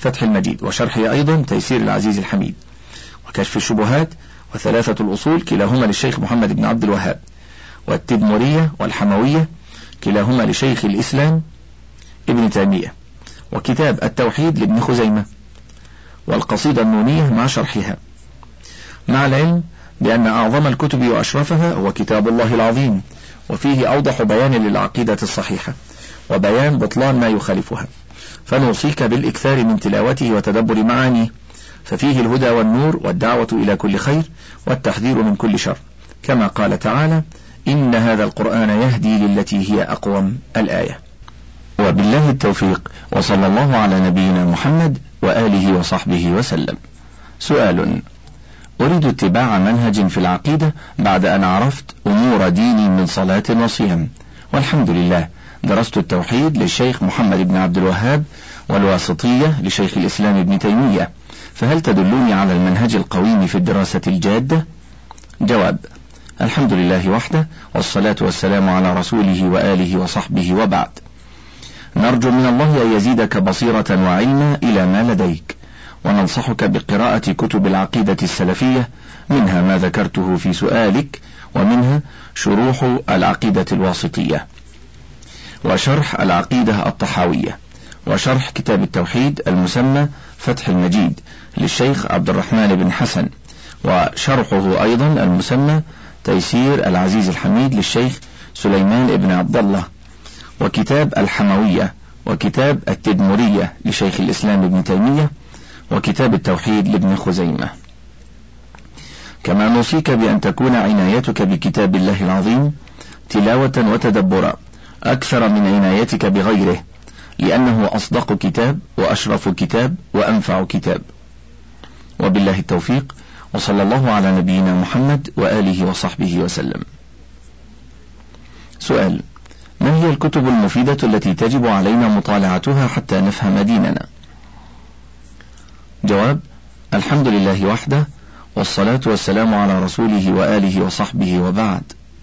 فتح المجيد، وشرحه أيضا تيسير العزيز الحميد، وكشف الشبهات، وثلاثة الأصول كلاهما للشيخ محمد بن عبد الوهاب، والتدمرية والحموية كلاهما لشيخ الإسلام ابن تيمية، وكتاب التوحيد لابن خزيمة، والقصيدة النونية مع شرحها، مع العلم بأن أعظم الكتب وأشرفها هو كتاب الله العظيم، وفيه أوضح بيان للعقيدة الصحيحة وبيان بطلان ما يخالفها، فنوصيك بالإكثار من تلاوته وتدبر معانيه، ففيه الهدى والنور والدعوة إلى كل خير والتحذير من كل شر، كما قال تعالى: إن هذا القرآن يهدي للتي هي أقوم، الآية. وبالله التوفيق، وصلى الله على نبينا محمد وآله وصحبه وسلم. سؤال: أريد اتباع منهج في العقيدة بعد أن عرفت أمور ديني من صلاة وصيام، والحمد لله درست التوحيد للشيخ محمد بن عبد الوهاب والواسطية لشيخ الإسلام ابن تيمية، فهل تدلوني على المنهج القويم في الدراسة الجادة؟ جواب: الحمد لله وحده، والصلاة والسلام على رسوله وآله وصحبه، وبعد. نرجو من الله أن يزيدك بصيرة وعلما إلى ما لديك، وننصحك بقراءة كتب العقيدة السلفية، منها ما ذكرته في سؤالك، ومنها شروح العقيدة الواسطية، وشرح العقيدة الطحاوية، وشرح كتاب التوحيد المسمى فتح المجيد للشيخ عبد الرحمن بن حسن، وشرحه أيضا المسمى تيسير العزيز الحميد للشيخ سليمان بن عبد الله، وكتاب الحموية، وكتاب التدمرية لشيخ الإسلام ابن تيمية، وكتاب التوحيد لابن خزيمة. كما نوصيك بأن تكون عنايتك بكتاب الله العظيم تلاوة وتدبرا أكثر من عنايتك بغيره، لأنه أصدق كتاب وأشرف كتاب وأنفع كتاب. وبالله التوفيق، وصلى الله على نبينا محمد وآله وصحبه وسلم. سؤال: ما هي الكتب المفيدة التي تجب علينا مطالعتها حتى نفهم ديننا؟ جواب: الحمد لله وحده، والصلاة والسلام على رسوله وآله وصحبه، وبعد.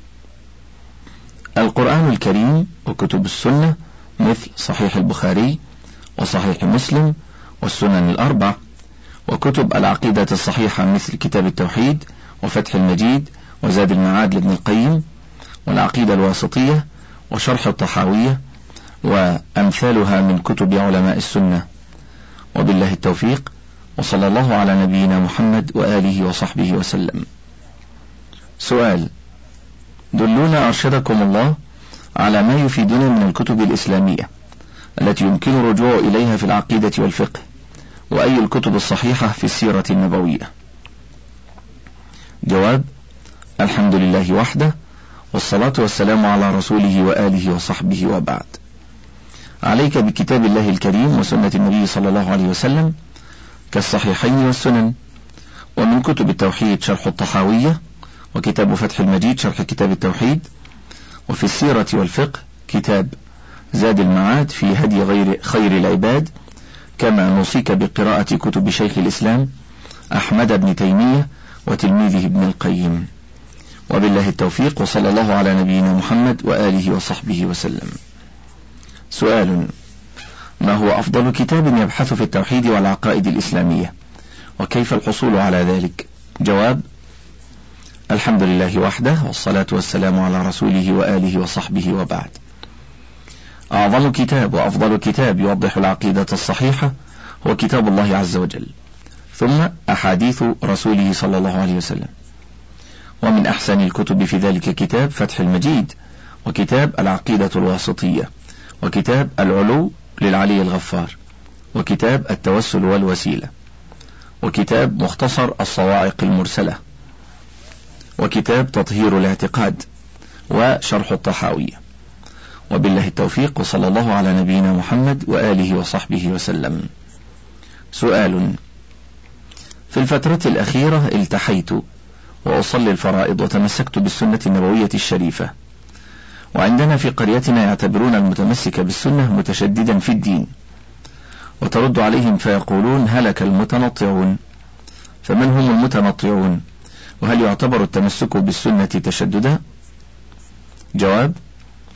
القرآن الكريم وكتب السنة مثل صحيح البخاري وصحيح مسلم والسنن الأربع، وكتب العقيدة الصحيحة مثل كتاب التوحيد وفتح المجيد وزاد المعاد لابن القيم، والعقيدة الواسطية وشرح الطحاوية وأمثالها من كتب علماء السنة. وبالله التوفيق، وصلى الله على نبينا محمد وآله وصحبه وسلم. سؤال: دلونا أرشدكم الله على ما يفيدنا من الكتب الإسلامية التي يمكن الرجوع إليها في العقيدة والفقه، وأي الكتب الصحيحة في السيرة النبوية؟ جواب: الحمد لله وحده، والصلاة والسلام على رسوله وآله وصحبه، وبعد. عليك بكتاب الله الكريم وسنة النبي صلى الله عليه وسلم كالصحيحين والسنن، ومن كتب التوحيد شرح الطحاوية، وكتاب فتح المجيد شرح كتاب التوحيد، وفي السيرة والفقه كتاب زاد المعاد في هدي خير العباد، كما نوصيك بقراءة كتب شيخ الإسلام أحمد بن تيمية وتلميذه ابن القيم. وبالله التوفيق، وصلى الله على نبينا محمد وآله وصحبه وسلم. سؤال: ما هو أفضل كتاب يبحث في التوحيد والعقائد الإسلامية، وكيف الحصول على ذلك؟ جواب: الحمد لله وحده، والصلاة والسلام على رسوله وآله وصحبه، وبعد. أعظم كتاب وأفضل كتاب يوضح العقيدة الصحيحة هو كتاب الله عز وجل، ثم أحاديث رسوله صلى الله عليه وسلم، ومن أحسن الكتب في ذلك كتاب فتح المجيد، وكتاب العقيدة الواسطية، وكتاب العلو للعلي الغفار، وكتاب التوسل والوسيلة، وكتاب مختصر الصواعق المرسلة، وكتاب تطهير الاعتقاد، وشرح الطحاوية. وبالله التوفيق، وصلى الله على نبينا محمد وآله وصحبه وسلم. سؤال: في الفترة الأخيرة التحيت وأصلي الفرائض وتمسكت بالسنة النبوية الشريفة، وعندنا في قريتنا يعتبرون المتمسك بالسنة متشددا في الدين، وترد عليهم فيقولون: هلك المتنطعون. فمن هم المتنطعون؟ وهل يعتبر التمسك بالسنة تشددا؟ جواب: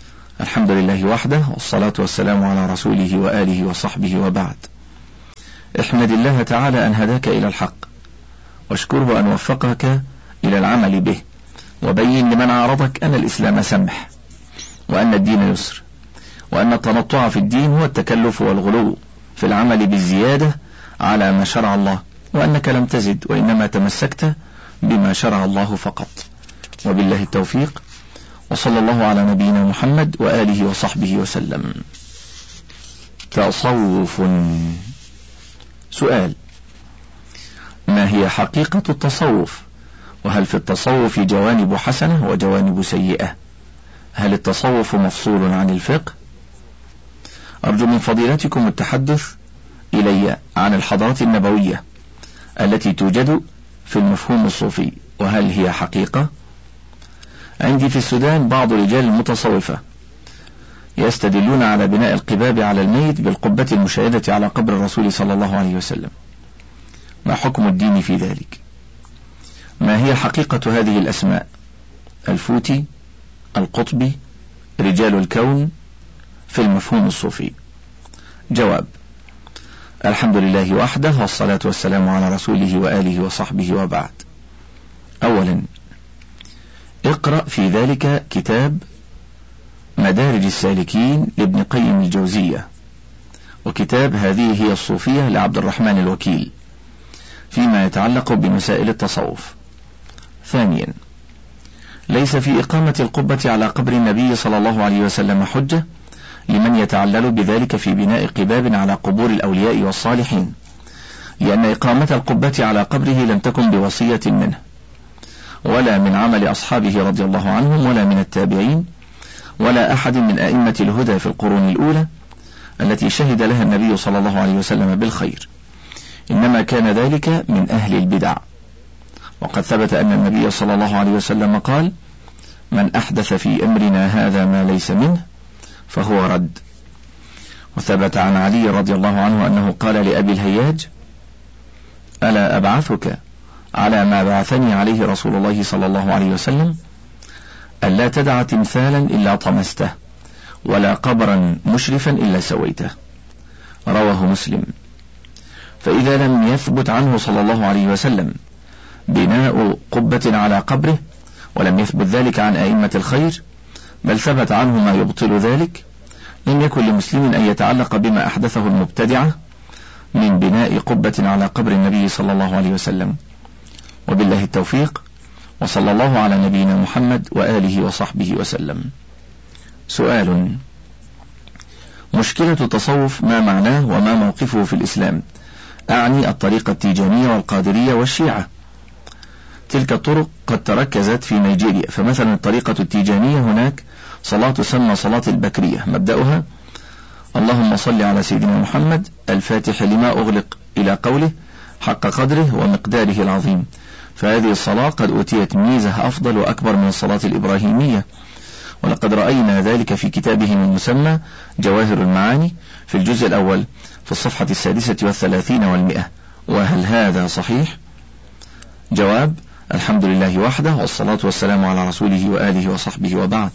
الحمد لله وحده، والصلاة والسلام على رسوله وآله وصحبه، وبعد. احمد الله تعالى أن هداك إلى الحق، واشكره أن وفقك إلى العمل به، وبين لمن عارضك أن الإسلام سمح، وأن الدين يسر، وأن التنطع في الدين هو التكلف والغلو في العمل بالزيادة على ما شرع الله، وأنك لم تزد وإنما تمسكت بما شرع الله فقط. وبالله التوفيق، وصلى الله على نبينا محمد وآله وصحبه وسلم. تصوف. سؤال: ما هي حقيقة التصوف؟ وهل في التصوف جوانب حسنة وجوانب سيئة؟ هل التصوف مفصول عن الفقه؟ أرجو من فضيلتكم التحدث إلي عن الحضارات النبوية التي توجد في المفهوم الصوفي، وهل هي حقيقة؟ عندي في السودان بعض رجال المتصوفة يستدلون على بناء القباب على الميت بالقبة المشاهدة على قبر الرسول صلى الله عليه وسلم. ما حكم الدين في ذلك؟ ما هي حقيقة هذه الأسماء: الفوتي، القطبي، رجال الكون في المفهوم الصوفي؟ جواب: الحمد لله وحده، والصلاة والسلام على رسوله وآله وصحبه، وبعد. أولا، اقرأ في ذلك كتاب مدارج السالكين لابن قيم الجوزية، وكتاب هذه هي الصوفية لعبد الرحمن الوكيل فيما يتعلق بمسائل التصوف. ثانيا، ليس في إقامة القبة على قبر النبي صلى الله عليه وسلم حجة لمن يتعلل بذلك في بناء قباب على قبور الأولياء والصالحين، لأن إقامة القبة على قبره لم تكن بوصية منه، ولا من عمل أصحابه رضي الله عنهم، ولا من التابعين، ولا أحد من أئمة الهدى في القرون الأولى التي شهد لها النبي صلى الله عليه وسلم بالخير، إنما كان ذلك من أهل البدع. وقد ثبت أن النبي صلى الله عليه وسلم قال: من أحدث في أمرنا هذا ما ليس منه فهو رد. وثبت عن علي رضي الله عنه أنه قال لأبي الهياج: ألا أبعثك على ما بعثني عليه رسول الله صلى الله عليه وسلم؟ ألا تدع تمثالا إلا طمسته، ولا قبرا مشرفا إلا سويته. رواه مسلم. فإذا لم يثبت عنه صلى الله عليه وسلم بناء قبة على قبره، ولم يثبت ذلك عن أئمة الخير، بل ثبت عنه ما يبطل ذلك، لم يكن لمسلم أن يتعلق بما أحدثه المبتدعة من بناء قبة على قبر النبي صلى الله عليه وسلم. وبالله التوفيق، وصلى الله على نبينا محمد وآله وصحبه وسلم. سؤال: مشكلة التصوف ما معناه وما موقفه في الإسلام؟ أعني الطريقة التيجانية والقادرية والشيعة. تلك الطرق قد تركزت في نيجيريا، فمثلا الطريقة التيجانية هناك صلاة تسمى صلاة البكرية، مبدأها: اللهم صل على سيدنا محمد الفاتح لما أغلق إلى قوله حق قدره ومقداره العظيم. فهذه الصلاة قد أوتيت ميزة أفضل وأكبر من الصلاة الإبراهيمية، ولقد رأينا ذلك في كتابهم المسمى جواهر المعاني في الجزء الأول في الصفحة 36 و100. وهل هذا صحيح؟ جواب: الحمد لله وحده، والصلاة والسلام على رسوله وآله وصحبه، وبعد.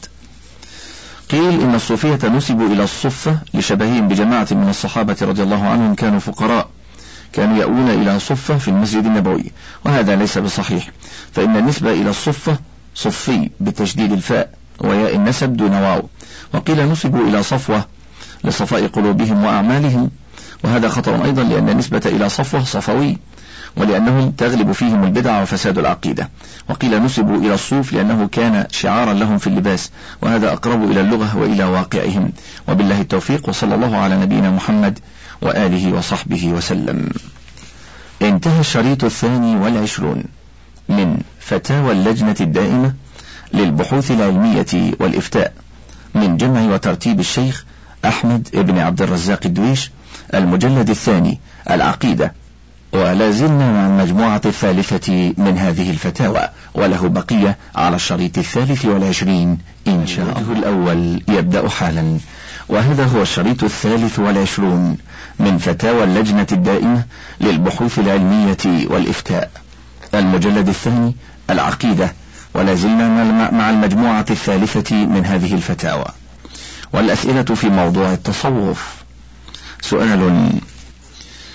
قيل إن الصوفية نسبوا إلى الصفة لشبههم بجماعة من الصحابة رضي الله عنهم كانوا فقراء، كانوا يأوون إلى صفة في المسجد النبوي، وهذا ليس بصحيح، فإن النسبة إلى الصفة صفي بتشديد الفاء وياء النسب دون واو. وقيل نسبوا إلى صفوة لصفاء قلوبهم وأعمالهم، وهذا خطأ أيضا، لأن النسبة إلى صفوة صفوي، ولأنهم تغلب فيهم البدع وفساد العقيدة. وقيل نسبوا إلى الصوف لأنه كان شعارا لهم في اللباس، وهذا أقرب إلى اللغة وإلى واقعهم. وبالله التوفيق، وصلى الله على نبينا محمد وآله وصحبه وسلم. انتهى الشريط 22 من فتاوى اللجنة الدائمة للبحوث العلمية والإفتاء من جمع وترتيب الشيخ أحمد بن عبد الرزاق الدويش، المجلد الثاني، العقيدة، ولا زلنا مع المجموعة الثالثة من هذه الفتاوى، وله بقية على الشريط 23 إن شاء الله. الوجه الأول يبدأ حالا، وهذا هو الشريط 23 من فتاوى اللجنة الدائمة للبحوث العلمية والإفتاء، المجلد الثاني، العقيدة، ولا زلنا مع المجموعة الثالثة من هذه الفتاوى. والأسئلة في موضوع التصوف. سؤال: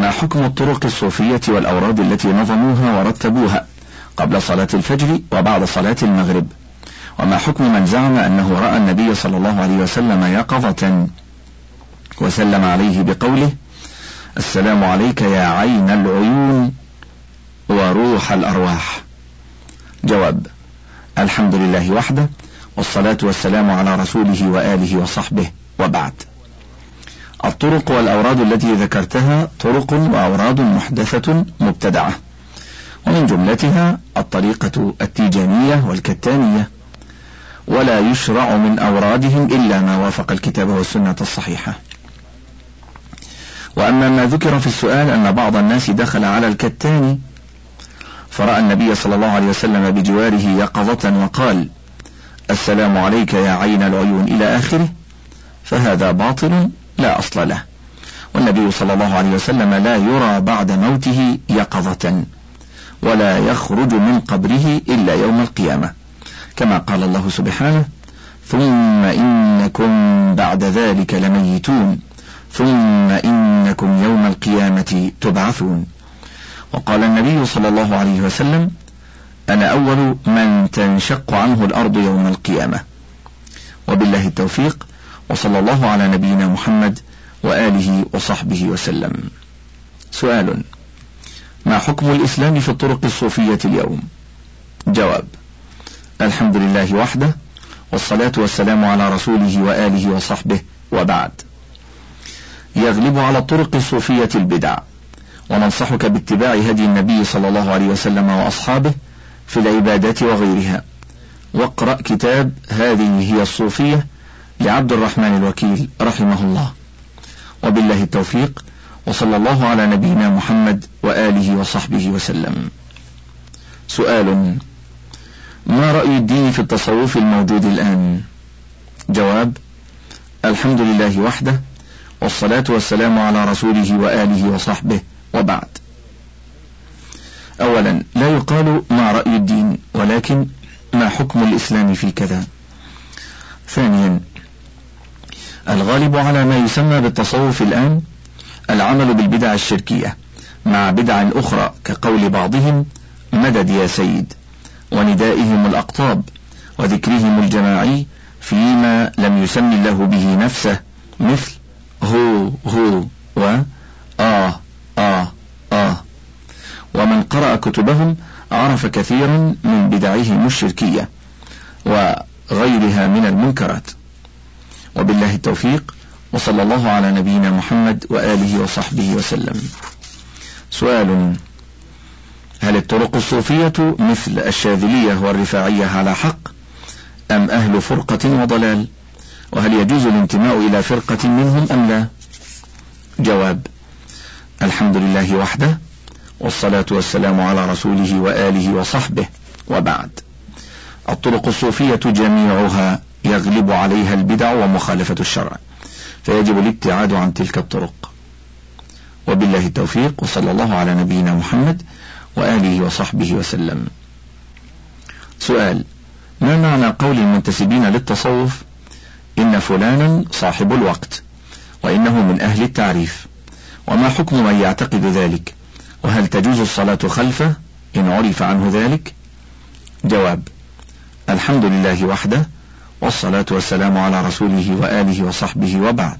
ما حكم الطرق الصوفية والأوراد التي نظموها ورتبوها قبل صلاة الفجر وبعد صلاة المغرب؟ وما حكم من زعم أنه رأى النبي صلى الله عليه وسلم يقظة وسلم عليه بقوله: السلام عليك يا عين العيون وروح الأرواح؟ جواب: الحمد لله وحده، والصلاة والسلام على رسوله وآله وصحبه، وبعد. الطرق والأوراد التي ذكرتها طرق وأوراد محدثة مبتدعة، ومن جملتها الطريقة التيجانية والكتانية، ولا يشرع من أورادهم إلا ما وافق الكتاب والسنة الصحيحة. وأما ما ذكر في السؤال أن بعض الناس دخل على الكتاني فرأى النبي صلى الله عليه وسلم بجواره يقظة وقال: السلام عليك يا عين العيون إلى آخره، فهذا باطل لا أصل له، والنبي صلى الله عليه وسلم لا يرى بعد موته يقظة، ولا يخرج من قبره إلا يوم القيامة، كما قال الله سبحانه: ثم إنكم بعد ذلك لميتون ثم إنكم يوم القيامة تبعثون. وقال النبي صلى الله عليه وسلم: أنا أول من تنشق عنه الأرض يوم القيامة. وبالله التوفيق، وصلى الله على نبينا محمد وآله وصحبه وسلم. سؤال: ما حكم الإسلام في الطرق الصوفية اليوم؟ جواب: الحمد لله وحده، والصلاة والسلام على رسوله وآله وصحبه، وبعد. يغلب على الطرق الصوفية البدع، وننصحك باتباع هدي النبي صلى الله عليه وسلم وأصحابه في العبادات وغيرها، واقرأ كتاب هذه هي الصوفية لعبد الرحمن الوكيل رحمه الله. وبالله التوفيق، وصلى الله على نبينا محمد وآله وصحبه وسلم. سؤال: ما رأي الدين في التصوف الموجود الآن؟ جواب: الحمد لله وحده، والصلاة والسلام على رسوله وآله وصحبه، وبعد. أولا، لا يقال ما رأي الدين، ولكن ما حكم الإسلام في كذا. ثانيا، الغالب على ما يسمى بالتصوف الآن العمل بالبدع الشركية مع بدع أخرى، كقول بعضهم: مدد يا سيد، وندائهم الأقطاب، وذكرهم الجماعي فيما لم يسمي الله به نفسه، مثل هو هو و ومن قرأ كتبهم عرف كثيرا من بدعهم الشركية وغيرها من المنكرات. وبالله التوفيق، وصلى الله على نبينا محمد وآله وصحبه وسلم. سؤال: هل الطرق الصوفية مثل الشاذلية والرفاعية على حق، أم أهل فرقة وضلال؟ وهل يجوز الانتماء إلى فرقة منهم أم لا؟ جواب: الحمد لله وحده، والصلاة والسلام على رسوله وآله وصحبه، وبعد. الطرق الصوفية جميعها يغلب عليها البدع ومخالفة الشرع، فيجب الابتعاد عن تلك الطرق. وبالله التوفيق، وصلى الله على نبينا محمد وآله وصحبه وسلم. سؤال: ما معنى قول المنتسبين للتصوف إن فلانا صاحب الوقت، وإنه من أهل التعريف؟ وما حكم من يعتقد ذلك؟ وهل تجوز الصلاة خلفه إن عرف عنه ذلك؟ جواب: الحمد لله وحده، والصلاة والسلام على رسوله وآله وصحبه، وبعد.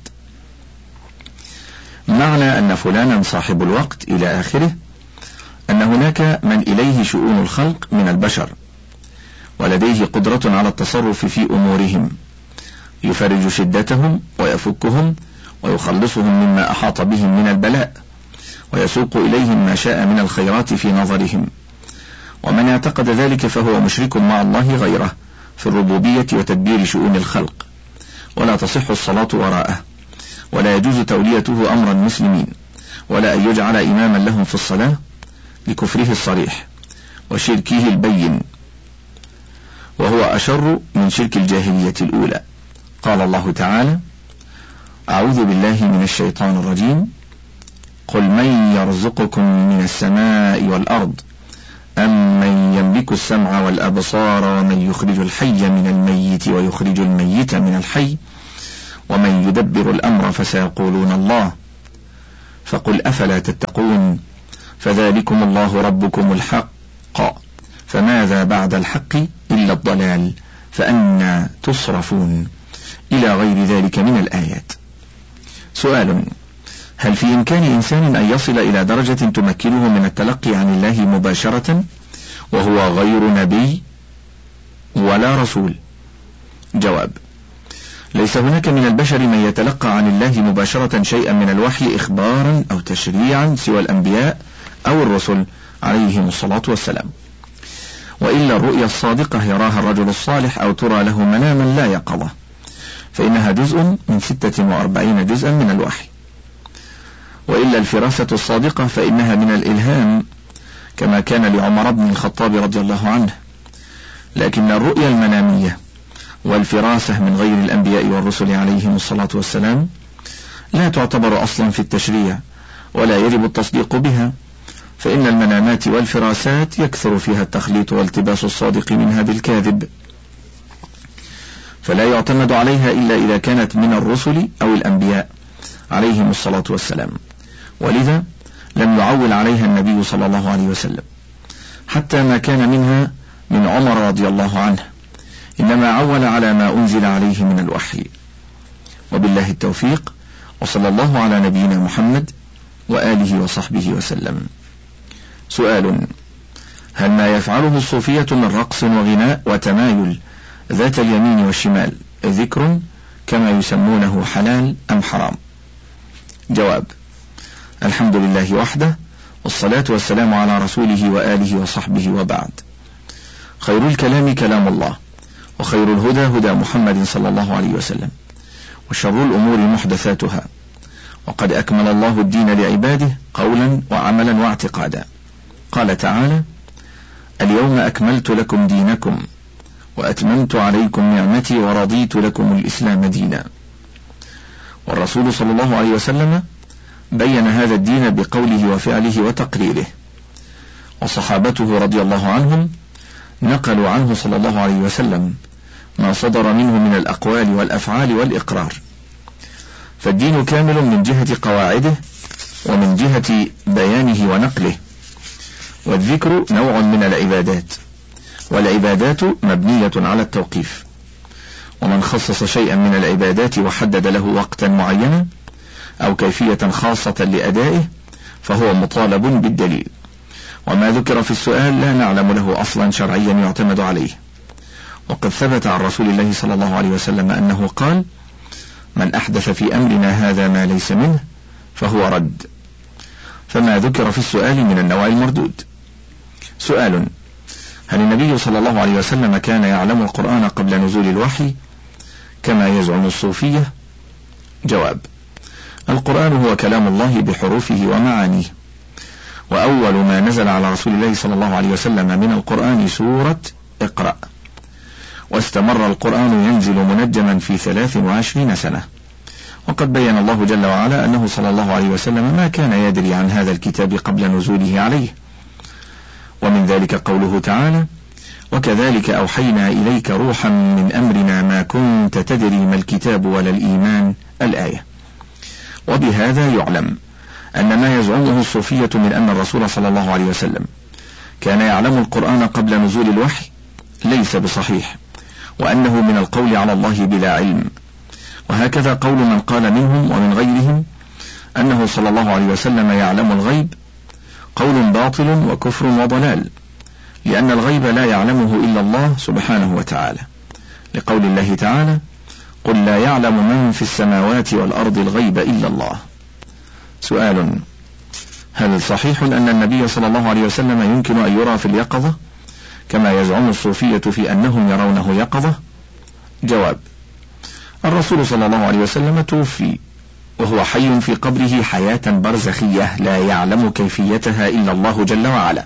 معنى أن فلانا صاحب الوقت إلى آخره أن هناك من إليه شؤون الخلق من البشر، ولديه قدرة على التصرف في أمورهم، يفرج شدتهم ويفكهم ويخلصهم مما أحاط بهم من البلاء، ويسوق إليهم ما شاء من الخيرات في نظرهم. ومن اعتقد ذلك فهو مشرك مع الله غيره في الربوبية وتدبير شؤون الخلق، ولا تصح الصلاة وراءه، ولا يجوز توليته أمر المسلمين، ولا أن يجعل إماما لهم في الصلاة، لكفره الصريح وشركه البين، وهو أشر من شرك الجاهلية الأولى. قال الله تعالى: أعوذ بالله من الشيطان الرجيم: قل من يرزقكم من السماء والأرض أم من يملك السمع والأبصار ومن يخرج الحي من الميت ويخرج الميت من الحي ومن يدبر الأمر فسيقولون الله فقل أفلا تتقون فذلكم الله ربكم الحق فماذا بعد الحق إلا الضلال فأنى تصرفون إلى غير ذلك من الآيات. سؤال: هل في إمكان إنسان أن يصل إلى درجة تمكنه من التلقي عن الله مباشرة وهو غير نبي ولا رسول؟ جواب: ليس هناك من البشر من يتلقى عن الله مباشرة شيئا من الوحي إخبارا أو تشريعا سوى الأنبياء أو الرسل عليهم الصلاة والسلام، وإلا الرؤيا الصادقة يراها الرجل الصالح أو ترى له مناما لا يقظة، فإنها جزء من 46 جزءا من الوحي. وإلا الفراسة الصادقة فإنها من الإلهام كما كان لعمر بن الخطاب رضي الله عنه، لكن الرؤيا المنامية والفراسة من غير الأنبياء والرسل عليهم الصلاة والسلام لا تعتبر أصلا في التشريع ولا يجب التصديق بها، فإن المنامات والفراسات يكثر فيها التخليط والتباس الصادق منها بالكاذب، فلا يعتمد عليها إلا إذا كانت من الرسل أو الأنبياء عليهم الصلاة والسلام، ولذا لم يعول عليها النبي صلى الله عليه وسلم حتى ما كان منها من عمر رضي الله عنه، إنما عول على ما أنزل عليه من الوحي. وبالله التوفيق، وصلى الله على نبينا محمد وآله وصحبه وسلم. سؤال: هل ما يفعله الصوفية من رقص وغناء وتمايل ذات اليمين والشمال ذكر كما يسمونه حلال أم حرام؟ جواب: الحمد لله وحده، والصلاة والسلام على رسوله وآله وصحبه، وبعد. خير الكلام كلام الله، وخير الهدى هدى محمد صلى الله عليه وسلم، وشر الأمور محدثاتها، وقد أكمل الله الدين لعباده قولا وعملا واعتقادا. قال تعالى: اليوم أكملت لكم دينكم وأتممت عليكم نعمتي ورضيت لكم الإسلام دينا. والرسول صلى الله عليه وسلم بين هذا الدين بقوله وفعله وتقريره، وصحابته رضي الله عنهم نقلوا عنه صلى الله عليه وسلم ما صدر منه من الأقوال والأفعال والإقرار. فالدين كامل من جهة قواعده ومن جهة بيانه ونقله. والذكر نوع من العبادات، والعبادات مبنية على التوقيف، ومن خصص شيئا من العبادات وحدد له وقتا معينا أو كيفية خاصة لأدائه فهو مطالب بالدليل، وما ذكر في السؤال لا نعلم له أصلا شرعيا يعتمد عليه. وقد ثبت عن رسول الله صلى الله عليه وسلم أنه قال: من أحدث في أمرنا هذا ما ليس منه فهو رد. فما ذكر في السؤال من النوع المردود. سؤال: هل النبي صلى الله عليه وسلم كان يعلم القرآن قبل نزول الوحي كما يزعم الصوفية؟ جواب: القرآن هو كلام الله بحروفه ومعانيه، وأول ما نزل على رسول الله صلى الله عليه وسلم من القرآن سورة اقرأ، واستمر القرآن ينزل منجما في 23 سنة. وقد بين الله جل وعلا أنه صلى الله عليه وسلم ما كان يدري عن هذا الكتاب قبل نزوله عليه، ومن ذلك قوله تعالى: وكذلك أوحينا إليك روحا من أمرنا ما كنت تدري ما الكتاب ولا الإيمان، الآية. وبهذا يعلم أن ما يزعمه الصوفية من أن الرسول صلى الله عليه وسلم كان يعلم القرآن قبل نزول الوحي ليس بصحيح، وأنه من القول على الله بلا علم. وهكذا قول من قال منهم ومن غيرهم أنه صلى الله عليه وسلم يعلم الغيب قول باطل وكفر وضلال، لأن الغيب لا يعلمه إلا الله سبحانه وتعالى، لقول الله تعالى: قل لا يعلم من في السماوات والأرض الغيب إلا الله. سؤال: هل صحيح أن النبي صلى الله عليه وسلم يمكن أن يرى في اليقظة كما يزعم الصوفية في أنهم يرونه يقظة؟ جواب: الرسول صلى الله عليه وسلم توفي وهو حي في قبره حياة برزخية لا يعلم كيفيتها إلا الله جل وعلا.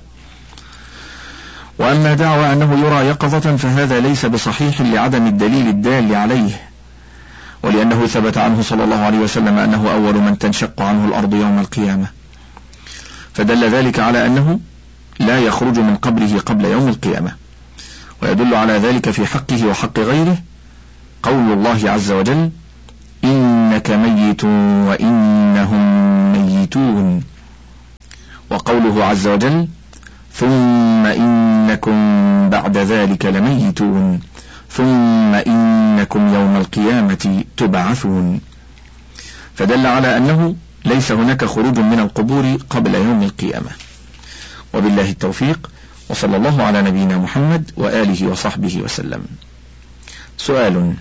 وأما دعوى أنه يرى يقظة فهذا ليس بصحيح لعدم الدليل الدال عليه، ولأنه ثبت عنه صلى الله عليه وسلم أنه أول من تنشق عنه الأرض يوم القيامة، فدل ذلك على أنه لا يخرج من قبره قبل يوم القيامة. ويدل على ذلك في حقه وحق غيره قول الله عز وجل: إنك ميت وإنهم لميتون. وقوله عز وجل ثم إنكم بعد ذلك لميتون ثم إنكم يوم القيامة تبعثون، فدل على أنه ليس هناك خروج من القبور قبل يوم القيامة. وبالله التوفيق، وصلى الله على نبينا محمد وآله وصحبه وسلم. سؤال: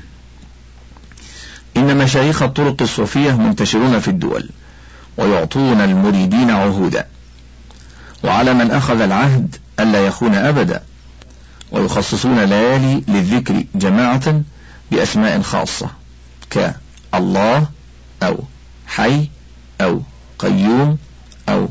إن مشايخ الطرق الصوفية منتشرون في الدول ويعطون المريدين عهودا، وعلى من أخذ العهد ألا يخون أبدا، ويخصصون ليالي للذكر جماعة بأسماء خاصة كالله أو حي أو قيوم أو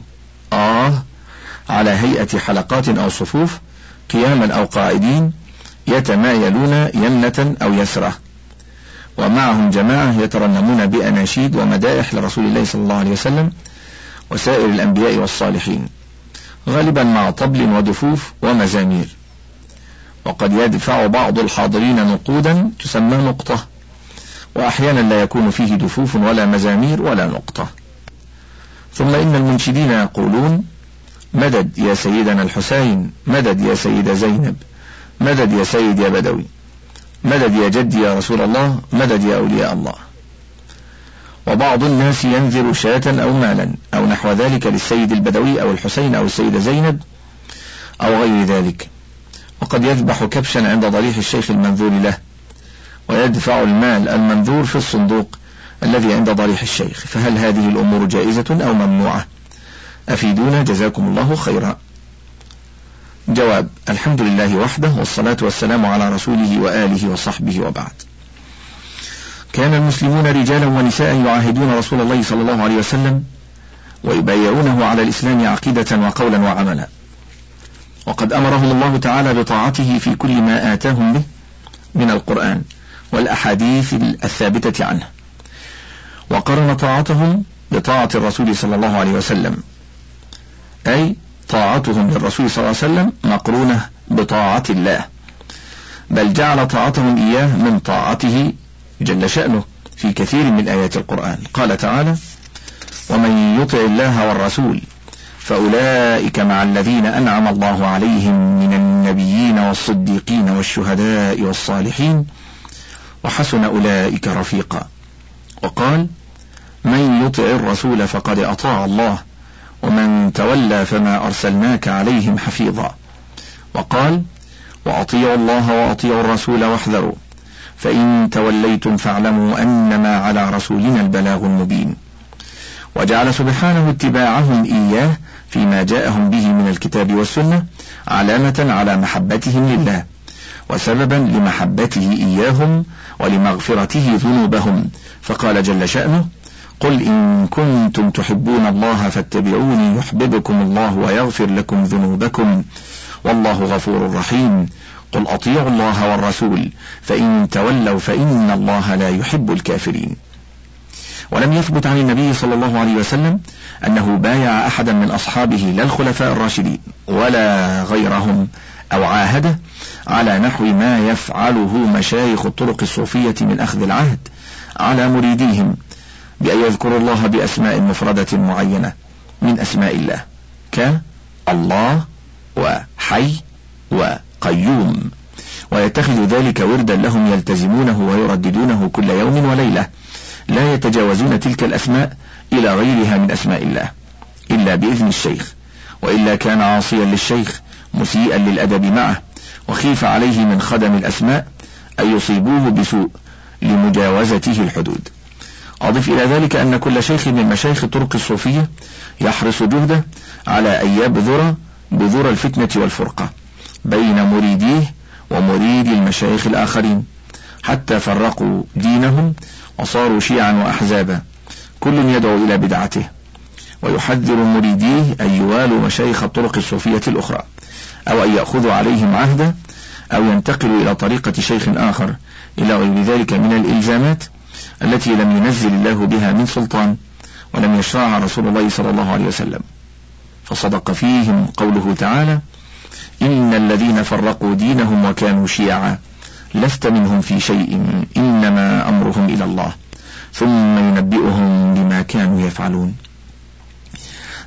على هيئة حلقات أو صفوف قياما أو قاعدين يتمايلون يمنة أو يسرة، ومعهم جماعة يترنمون بأناشيد ومدائح لرسول الله صلى الله عليه وسلم وسائر الأنبياء والصالحين، غالبا مع طبل ودفوف ومزامير. وقد يدفع بعض الحاضرين نقودا تسمى نقطة، وأحيانا لا يكون فيه دفوف ولا مزامير ولا نقطة. ثم إن المنشدين يقولون مدد يا سيدنا الحسين، مدد يا سيدة زينب، مدد يا سيد يا بدوي، مدد يا جدي يا رسول الله، مدد يا أولياء الله. وبعض الناس ينذر شاة أو مالا أو نحو ذلك للسيد البدوي أو الحسين أو السيدة زينب أو غير ذلك، وقد يذبح كبشا عند ضريح الشيخ المنذور له، ويدفع المال المنذور في الصندوق الذي عند ضريح الشيخ. فهل هذه الأمور جائزة أو ممنوعة؟ أفيدونا جزاكم الله خيرا. جواب: الحمد لله وحده، والصلاة والسلام على رسوله وآله وصحبه، وبعد. كان المسلمون رجالا ونساء يعاهدون رسول الله صلى الله عليه وسلم ويبايعونه على الإسلام عقيدة وقولا وعملا، وقد أمرهم الله تعالى بطاعته في كل ما آتاهم به من القرآن والأحاديث الثابتة عنه، وقرن طاعتهم بطاعة الرسول صلى الله عليه وسلم، أي طاعتهم للرسول صلى الله عليه وسلم مقرونة بطاعة الله، بل جعل طاعتهم إياه من طاعته جل شأنه في كثير من آيات القرآن. قال تعالى: ومن يطع الله والرسول فأولئك مع الذين أنعم الله عليهم من النبيين والصديقين والشهداء والصالحين وحسن أولئك رفيقا. وقال: من يطع الرسول فقد أطاع الله ومن تولى فما أرسلناك عليهم حفيظا. وقال: وأطيعوا الله وأطيعوا الرسول واحذروا فإن توليتم فاعلموا أنما على رسولنا البلاغ المبين. وجعل سبحانه اتباعهم إياه فيما جاءهم به من الكتاب والسنة علامة على محبتهم لله وسببا لمحبته إياهم ولمغفرته ذنوبهم، فقال جل شأنه: قل إن كنتم تحبون الله فاتبعوني يحببكم الله ويغفر لكم ذنوبكم والله غفور رحيم. قل أطيعوا الله والرسول فإن تولوا فإن الله لا يحب الكافرين. ولم يثبت عن النبي صلى الله عليه وسلم أنه بايع أحدا من أصحابه لا الخلفاء الراشدين ولا غيرهم أو عاهده على نحو ما يفعله مشايخ الطرق الصوفية من أخذ العهد على مريديهم بأن يذكروا الله بأسماء مفردة معينة من أسماء الله كالله وحي وقيوم، ويتخذ ذلك وردا لهم يلتزمونه ويرددونه كل يوم وليلة، لا يتجاوزون تلك الأسماء إلى غيرها من أسماء الله إلا بإذن الشيخ، وإلا كان عاصيا للشيخ مسيئا للأدب معه، وخيف عليه من خدم الأسماء أن يصيبوه بسوء لمجاوزته الحدود. أضف إلى ذلك أن كل شيخ من مشايخ الطرق الصوفية يحرص جهده على أن يبذر بذور الفتنة والفرقة بين مريديه ومريد المشايخ الآخرين، حتى فرقوا دينهم وصاروا شيعا وأحزابا كل يدعو إلى بدعته، ويحذر مريديه أن يوالوا مشايخ الطرق الصوفية الأخرى أو أن يأخذوا عليهم عهدا أو ينتقلوا إلى طريقة شيخ آخر إلى غير ذلك من الإلزامات التي لم ينزل الله بها من سلطان ولم يشرعها رسول الله صلى الله عليه وسلم. فصدق فيهم قوله تعالى: إن الذين فرقوا دينهم وكانوا شيعا لست منهم في شيء إنما أمرهم إلى الله ثم ينبئهم بما كانوا يفعلون.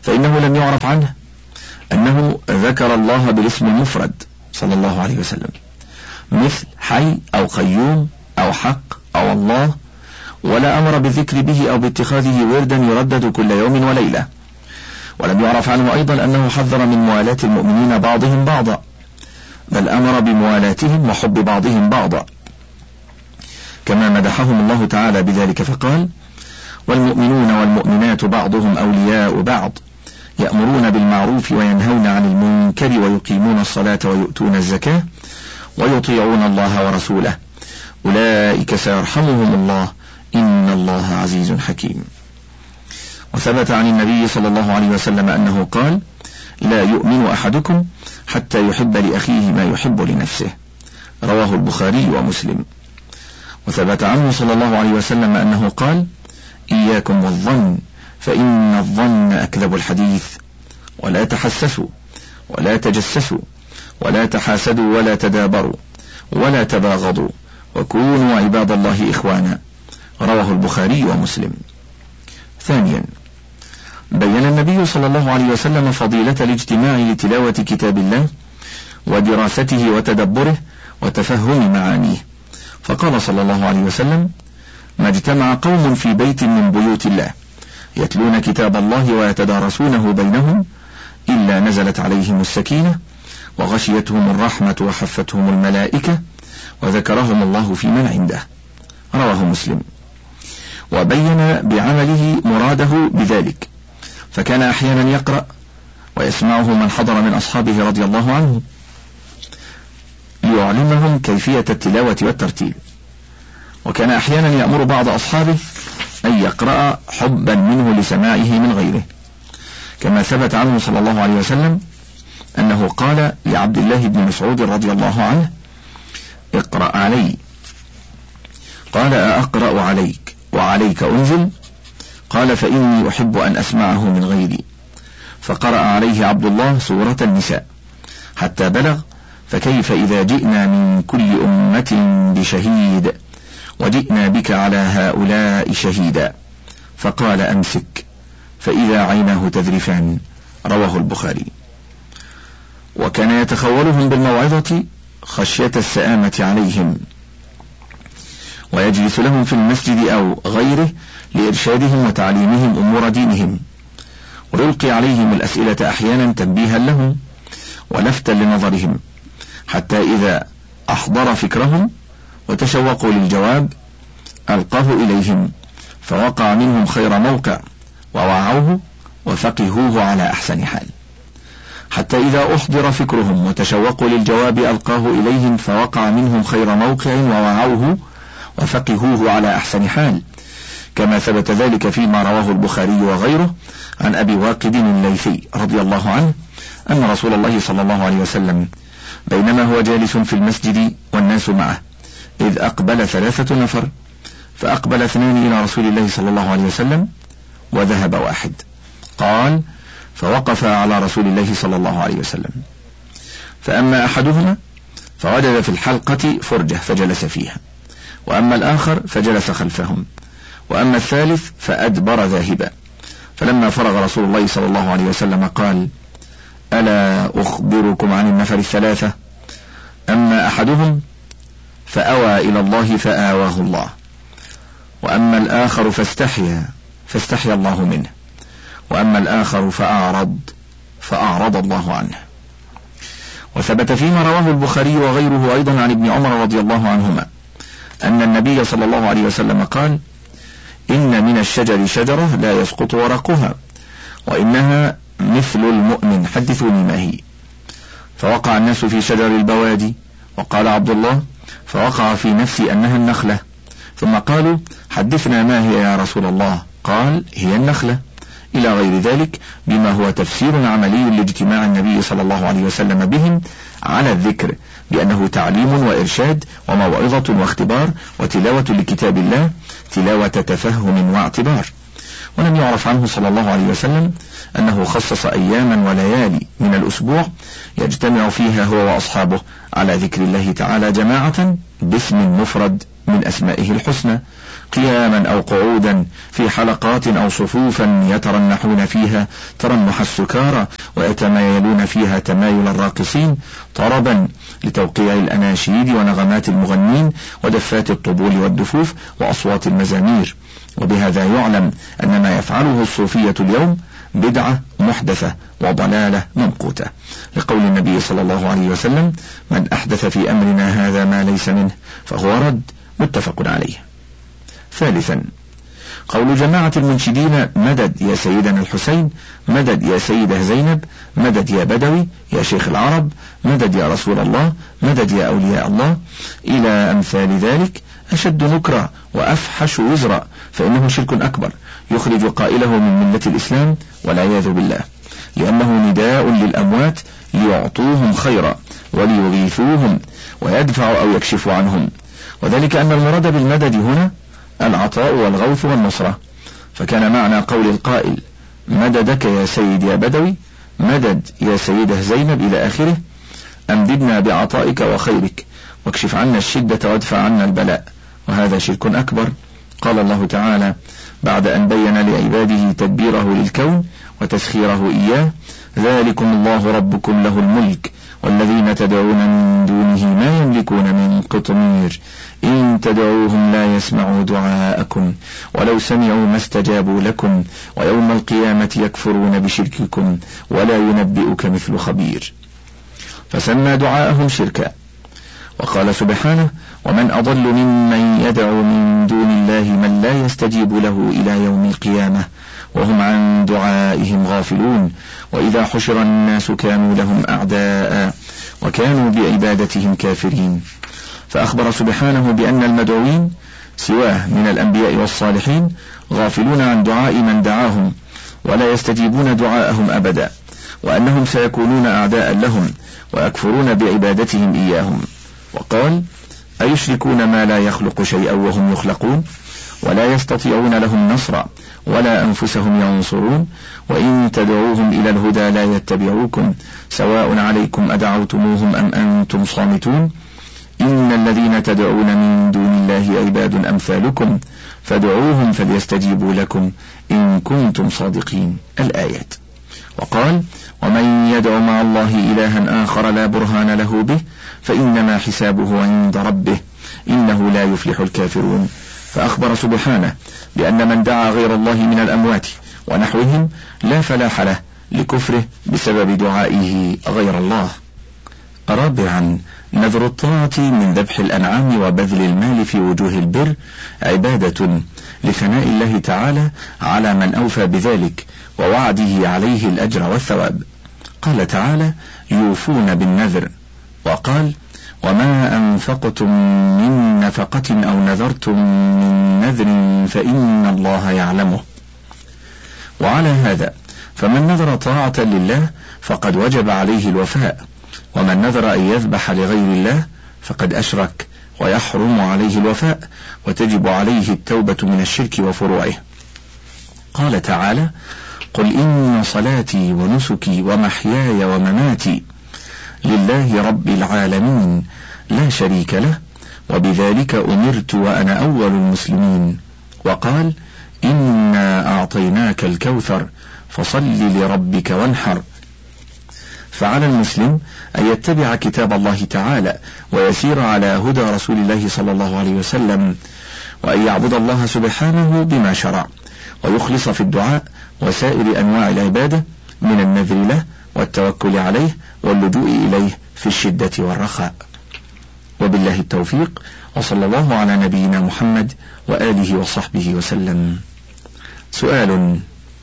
فإنه لم يعرف عنه أنه ذكر الله بالاسم المفرد صلى الله عليه وسلم، مثل حي أو قيوم أو حق أو الله، ولا أمر بالذكر به أو باتخاذه وردا يردد كل يوم وليلة. ولم يعرف عنه أيضا أنه حذر من موالاة المؤمنين بعضهم بعضا، بل أمر بموالاتهم وحب بعضهم بعضا، كما مدحهم الله تعالى بذلك فقال: والمؤمنون والمؤمنات بعضهم أولياء بعض يأمرون بالمعروف وينهون عن المنكر ويقيمون الصلاة ويؤتون الزكاة ويطيعون الله ورسوله أولئك سيرحمهم الله إن الله عزيز حكيم. وثبت عن النبي صلى الله عليه وسلم أنه قال: لا يؤمن أحدكم حتى يحب لأخيه ما يحب لنفسه، رواه البخاري ومسلم. وثبت عنه صلى الله عليه وسلم أنه قال: إياكم والظن فإن الظن أكذب الحديث، ولا تحسسوا ولا تجسسوا ولا تحاسدوا ولا تدابروا ولا تباغضوا وكونوا عباد الله إخوانا، رواه البخاري ومسلم. ثانيا، بين النبي صلى الله عليه وسلم فضيلة الاجتماع لتلاوة كتاب الله ودراسته وتدبره وتفهم معانيه، فقال صلى الله عليه وسلم: ما اجتمع قوم في بيت من بيوت الله يتلون كتاب الله ويتدارسونه بينهم إلا نزلت عليهم السكينة وغشيتهم الرحمة وحفتهم الملائكة وذكرهم الله في من عنده، رواه مسلم. وبين بعمله مراده بذلك، فكان أحيانا يقرأ ويسمعه من حضر من أصحابه رضي الله عنه ليعلمهم كيفية التلاوة والترتيل، وكان أحيانا يأمر بعض أصحابه أن يقرأ حبا منه لسماعه من غيره، كما ثبت عنه صلى الله عليه وسلم أنه قال لعبد الله بن مسعود رضي الله عنه: اقرأ علي. قال: أقرأ عليك وعليك أنزل؟ قال: فإني أحب أن أسمعه من غيري. فقرأ عليه عبد الله سورة النساء حتى بلغ: فكيف إذا جئنا من كل أمة بشهيد وجئنا بك على هؤلاء شهيدا، فقال: أمسك، فإذا عيناه تذرفان، رواه البخاري. وكان يتخولهم بالموعظة خشية السآمة عليهم، ويجلس لهم في المسجد أو غيره لإرشادهم وتعليمهم أمور دينهم، ويلقي عليهم الأسئلة أحيانا تنبيها لهم ولفتا لنظرهم، حتى إذا أحضر فكرهم وتشوقوا للجواب ألقاه إليهم، فوقع منهم خير موقع ووعوه وفقهوه على أحسن حال، حتى إذا أحضر فكرهم وتشوقوا للجواب ألقاه إليهم، فوقع منهم خير موقع ووعوه وفقهوه على أحسن حال، كما ثبت ذلك فيما رواه البخاري وغيره عن أبي واقد الليثي رضي الله عنه أن رسول الله صلى الله عليه وسلم بينما هو جالس في المسجد والناس معه إذ أقبل 3 نفر، فأقبل 2 إلى رسول الله صلى الله عليه وسلم وذهب 1. قال: فوقف على رسول الله صلى الله عليه وسلم، فأما أحدهما فوجد في الحلقة فرجة فجلس فيها، وأما الآخر فجلس خلفهم، وأما الثالث فأدبر ذاهبا. فلما فرغ رسول الله صلى الله عليه وسلم قال: ألا أخبركم عن النفر 3؟ أما أحدهم فأوى إلى الله فآواه الله، وأما الآخر فاستحيا الله منه، وأما الآخر فأعرض الله عنه. وثبت فيما رواه البخاري وغيره أيضا عن ابن عمر رضي الله عنهما أن النبي صلى الله عليه وسلم قال: إن من الشجر شجرة لا يسقط ورقها وإنها مثل المؤمن، حدثوني ما هي. فوقع الناس في شجر البوادي، وقال عبد الله: فوقع في نفسي أنها النخلة، ثم قالوا: حدثنا ما هي يا رسول الله؟ قال: هي النخلة، إلى غير ذلك بما هو تفسير عملي لاجتماع النبي صلى الله عليه وسلم بهم على الذكر بأنه تعليم وإرشاد وموعظة واختبار وتلاوة لكتاب الله تلاوة تفهم واعتبار. ولم يعرف عنه صلى الله عليه وسلم أنه خصص أياما وليالي من الأسبوع يجتمع فيها هو وأصحابه على ذكر الله تعالى جماعة باسم مفرد من أسمائه الحسنى، قياما أو قعودا في حلقات أو صفوفا يترنحون فيها ترنح السكارى ويتمايلون فيها تمايل الراقصين طربا لتوقيع الأناشيد ونغمات المغنين ودفات الطبول والدفوف وأصوات المزامير. وبهذا يعلم أن ما يفعله الصوفية اليوم بدعة محدثة وضلالة ممقوتة، لقول النبي صلى الله عليه وسلم: من أحدث في أمرنا هذا ما ليس منه فهو رد، متفق عليه. ثالثا، قول جماعة المنشدين: مدد يا سيدنا الحسين، مدد يا سيدة زينب، مدد يا بدوي يا شيخ العرب، مدد يا رسول الله، مدد يا أولياء الله، إلى أمثال ذلك، أشد نكرا وأفحش وزرا، فإنه شرك أكبر يخرج قائله من ملة الإسلام والعياذ بالله، لأنه نداء للأموات ليعطوهم خيرا وليغيثوهم ويدفع أو يكشف عنهم، وذلك أن المراد بالمدد هنا العطاء والغوث والنصرة. فكان معنى قول القائل: مددك يا سيد يا بدوي، مدد يا سيدة زينب إلى آخره، أمددنا بعطائك وخيرك واكشف عنا الشدة وادفع عنا البلاء، وهذا شرك أكبر. قال الله تعالى بعد أن بين لعباده تدبيره للكون وتسخيره إياه: ذلكم الله ربكم له الملك والذين تدعون من دونه ما يملكون من قطمير إن تدعوهم لا يسمعوا دعاءكم ولو سمعوا ما استجابوا لكم ويوم القيامة يكفرون بشرككم ولا ينبئك مثل خبير. فسمى دعاءهم شركا. وقال سبحانه: ومن أضل ممن يدعو من دون الله من لا يستجيب له إلى يوم القيامة وهم عن دعائهم غافلون وإذا حشر الناس كانوا لهم أعداء وكانوا بعبادتهم كافرين. فأخبر سبحانه بأن المدعوين سواه من الأنبياء والصالحين غافلون عن دعاء من دعاهم ولا يستجيبون دعاءهم أبدا، وأنهم سيكونون أعداء لهم ويكفرون بعبادتهم إياهم. وقال: أيشركون ما لا يخلق شيئا وهم يخلقون ولا يستطيعون لهم نصرا ولا أنفسهم ينصرون وإن تدعوهم إلى الهدى لا يتبعوكم سواء عليكم أدعوتموهم أم أنتم صامتون إن الذين تدعون من دون الله عباد أمثالكم فادعوهم فليستجيبوا لكم إن كنتم صادقين. الآيات. وقال: ومن يدع مع الله إلها آخر لا برهان له به فإنما حسابه عند ربه إنه لا يفلح الكافرون. فأخبر سبحانه بأن من دعا غير الله من الأموات ونحوهم لا فلاح له لكفره بسبب دعائه غير الله. رابعا، نذر الطاعة من ذبح الأنعام وبذل المال في وجوه البر عبادة لثناء الله تعالى على من أوفى بذلك ووعده عليه الأجر والثواب. قال تعالى: يوفون بالنذر. وقال: وما أنفقتم من نفقة أو نذرتم من نذر فإن الله يعلمه. وعلى هذا فمن نذر طاعة لله فقد وجب عليه الوفاء، ومن نذر أن يذبح لغير الله فقد أشرك ويحرم عليه الوفاء وتجب عليه التوبة من الشرك وفروعه. قال تعالى: قل إن صلاتي ونسكي ومحياي ومماتي لله رب العالمين لا شريك له وبذلك أمرت وأنا أول المسلمين. وقال: إنا أعطيناك الكوثر فصل لربك وانحر. فعلى المسلم أن يتبع كتاب الله تعالى ويسير على هدى رسول الله صلى الله عليه وسلم، وأن يعبد الله سبحانه بما شرع ويخلص في الدعاء وسائر أنواع العبادة من النذر له والتوكل عليه واللجوء إليه في الشدة والرخاء. وبالله التوفيق، وصلى الله على نبينا محمد وآله وصحبه وسلم. سؤال: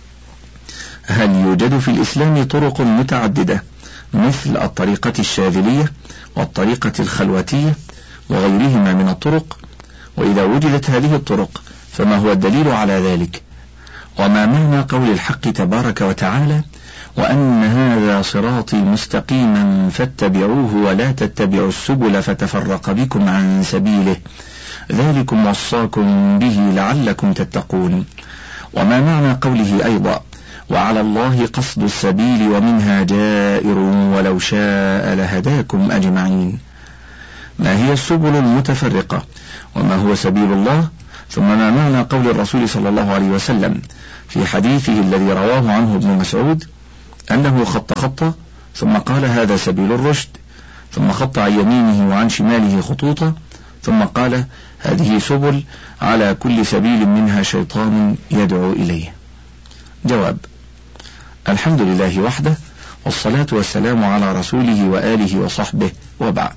هل يوجد في الإسلام طرق متعددة مثل الطريقة الشاذلية والطريقة الخلوتية وغيرهما من الطرق؟ وإذا وجدت هذه الطرق فما هو الدليل على ذلك؟ وما معنى قول الحق تبارك وتعالى: وأن هذا صراطي مستقيما فاتبعوه ولا تتبعوا السبل فتفرق بكم عن سبيله ذلكم وصاكم به لعلكم تتقون؟ وما معنى قوله أيضا: وعلى الله قصد السبيل ومنها جائر ولو شاء لهداكم أجمعين؟ ما هي السبل المتفرقة وما هو سبيل الله ثم ما معنى قول الرسول صلى الله عليه وسلم في حديثه الذي رواه عنه ابن مسعود أنه خط خطة ثم قال هذا سبيل الرشد، ثم خط عن يمينه وعن شماله خطوطا ثم قال هذه سبل على كل سبيل منها شيطان يدعو إليه؟ جواب: الحمد لله وحده، والصلاة والسلام على رسوله وآله وصحبه، وبعد.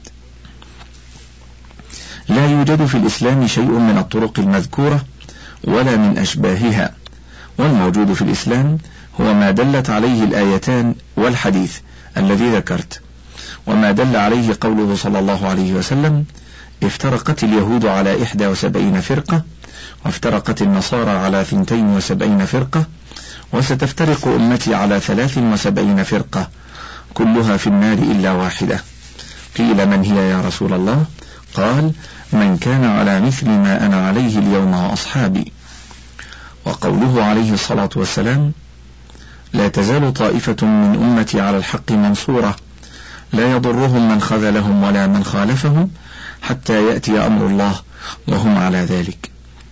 لا يوجد في الإسلام شيء من الطرق المذكورة ولا من أشباهها، والموجود في الإسلام هو ما دلت عليه الآيتان والحديث الذي ذكرت، وما دل عليه قوله صلى الله عليه وسلم: افترقت اليهود على 71 فرقة، وافترقت النصارى على 72 فرقة، وستفترق أمتي على 73 فرقة، كلها في النار إلا واحدة. قيل من هي يا رسول الله؟ قال: من كان على مثل ما أنا عليه اليوم وأصحابي. وقوله عليه الصلاة والسلام: لا تزال طائفة من أمتي على الحق منصورة، لا يضرهم من خذلهم ولا من خالفهم حتى يأتي أمر الله وهم على ذلك.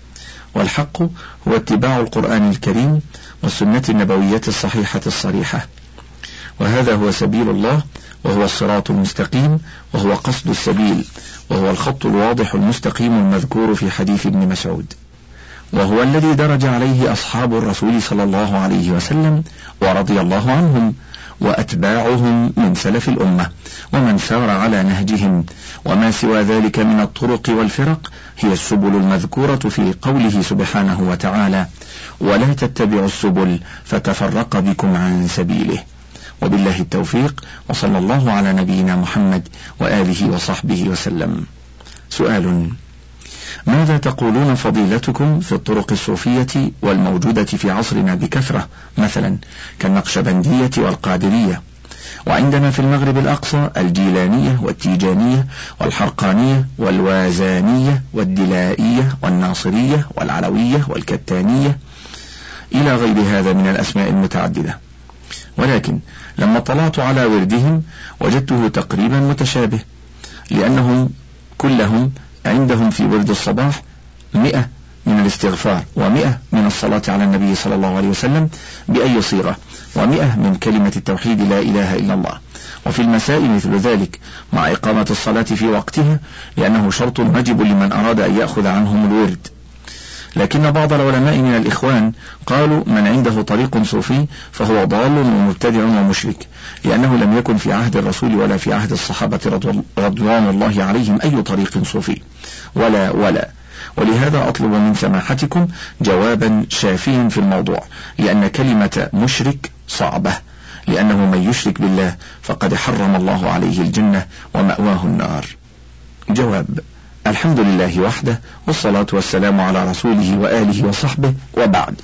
والحق هو اتباع القرآن الكريم والسنة النبوية الصحيحة الصريحة، وهذا هو سبيل الله، وهو الصراط المستقيم، وهو قصد السبيل، وهو الخط الواضح المستقيم المذكور في حديث ابن مسعود، وهو الذي درج عليه أصحاب الرسول صلى الله عليه وسلم ورضي الله عنهم وأتباعهم من سلف الأمة ومن سار على نهجهم. وما سوى ذلك من الطرق والفرق هي السبل المذكورة في قوله سبحانه وتعالى: ولا تتبعوا السبل فتفرق بكم عن سبيله. وبالله التوفيق، وصلى الله على نبينا محمد وآله وصحبه وسلم. سؤال: ماذا تقولون فضيلتكم في الطرق الصوفية والموجودة في عصرنا بكثرة، مثلا كالنقشبندية والقادرية، وعندنا في المغرب الأقصى الجيلانية والتيجانية والحرقانية والوازانية والدلائية والناصرية والعلوية والكتانية إلى غير هذا من الأسماء المتعددة، ولكن لما طلعت على وردهم وجدته تقريبا متشابه، لأنهم كلهم عندهم في ورد الصباح 100 من الاستغفار، 100 من الصلاة على النبي صلى الله عليه وسلم بأي صيغة، 100 من كلمة التوحيد لا إله إلا الله، وفي المساء مثل ذلك مع إقامة الصلاة في وقتها، لأنه شرط واجب لمن أراد أن يأخذ عنهم الورد. لكن بعض العلماء من الإخوان قالوا من عنده طريق صوفي فهو ضال ومبتدع ومشرك، لأنه لم يكن في عهد الرسول ولا في عهد الصحابة رضوان الله عليهم أي طريق صوفي ولا. ولهذا أطلب من سماحتكم جوابا شافيا في الموضوع، لأن كلمة مشرك صعبة، لأنه من يشرك بالله فقد حرم الله عليه الجنة ومأواه النار. جواب: الحمد لله وحده، والصلاة والسلام على رسوله وآله وصحبه، وبعد.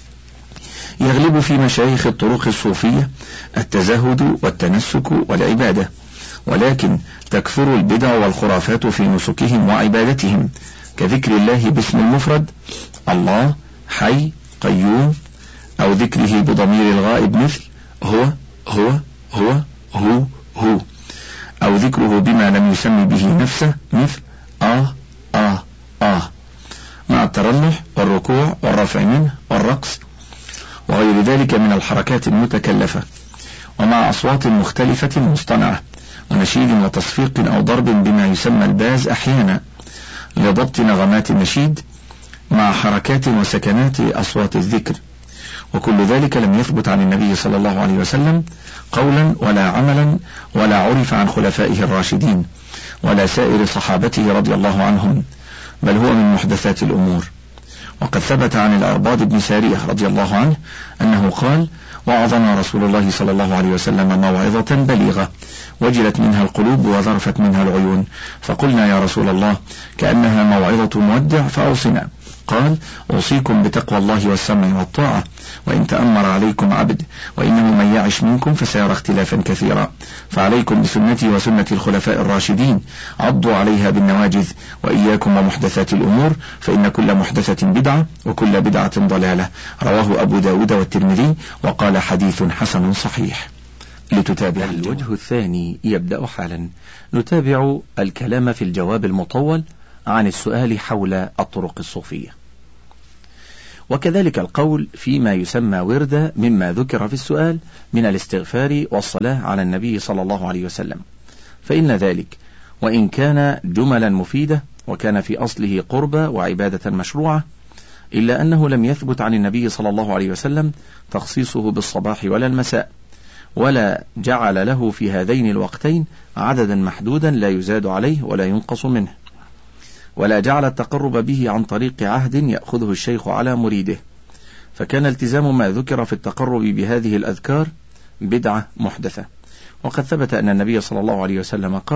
يغلب في مشايخ الطرق الصوفية التزهد والتنسك والعبادة، ولكن تكثر البدع والخرافات في نسكهم وعبادتهم، كذكر الله باسم المفرد الله حي قيوم، أو ذكره بضمير الغائب مثل هو هو هو هو هو، أو ذكره بما لم يسمي به نفسه مثل مع الترنح والركوع والرفع منه والرقص وغير ذلك من الحركات المتكلفة، ومع أصوات مختلفة مصطنعة ونشيد وتصفيق أو ضرب بما يسمى الباز أحيانا لضبط نغمات النشيد، مع حركات وسكنات أصوات الذكر، وكل ذلك لم يثبت عن النبي صلى الله عليه وسلم قولا ولا عملا، ولا عرف عن خلفائه الراشدين ولا سائر صحابته رضي الله عنهم، بل هو من محدثات الأمور. وقد ثبت عن الأرباض بن سارية رضي الله عنه أنه قال: وعظنا رسول الله صلى الله عليه وسلم موعظة بليغة وجلت منها القلوب وذرفت منها العيون، فقلنا يا رسول الله كأنها موعظة مودع فأوصنا. قال: أوصيكم بتقوى الله والسمع والطاعة، وإن تأمر عليكم عبد، وإنه من يعش منكم فسيرى اختلافا كثيرا، فعليكم بسنتي وسنة الخلفاء الراشدين، عضوا عليها بالنواجذ، وإياكم ومحدثات الأمور، فإن كل محدثة بدعة وكل بدعة ضلالة. رواه أبو داود والترمذي، وقال حديث حسن صحيح. لتتابع الوجه الثاني يبدأ حالا. نتابع الكلام في الجواب المطول عن السؤال حول الطرق الصوفية. وكذلك القول فيما يسمى وردا مما ذكر في السؤال من الاستغفار والصلاة على النبي صلى الله عليه وسلم، فإن ذلك وإن كان جملا مفيدة وكان في أصله قربة وعبادة مشروعة، إلا أنه لم يثبت عن النبي صلى الله عليه وسلم تخصيصه بالصباح ولا المساء، ولا جعل له في هذين الوقتين عددا محدودا لا يزاد عليه ولا ينقص منه، ولا جعل التقرب به عن طريق عهد يأخذه الشيخ على مريده، فكان التزام ما ذكر في التقرب بهذه الأذكار بدعة محدثة. وقد ثبت أن النبي صلى الله عليه وسلم قال: